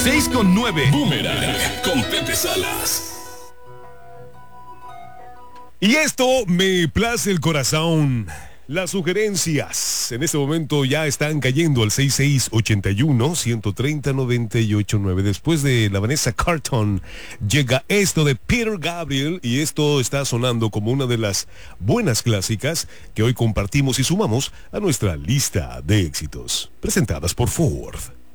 6:9. Boomerang con Pepe Salas. Y esto me place el corazón. Las sugerencias en este momento ya están cayendo al 6681-130-989. Después de la Vanessa Carlton llega esto de Peter Gabriel y esto está sonando como una de las buenas clásicas que hoy compartimos y sumamos a nuestra lista de éxitos presentadas por Ford.